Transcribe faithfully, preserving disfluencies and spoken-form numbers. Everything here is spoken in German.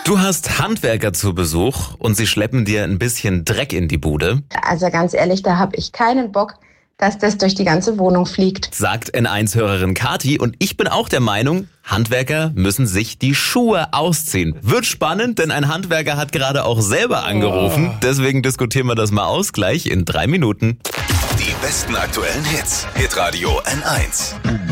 Du hast Handwerker zu Besuch und sie schleppen dir ein bisschen Dreck in die Bude. Also ganz ehrlich, da habe ich keinen Bock, dass das durch die ganze Wohnung fliegt. Sagt N eins Hörerin Kati und ich bin auch der Meinung, Handwerker müssen sich die Schuhe ausziehen. Wird spannend, denn ein Handwerker hat gerade auch selber angerufen. Oh. Deswegen diskutieren wir das mal aus gleich in drei Minuten. Die besten aktuellen Hits. Hitradio N eins.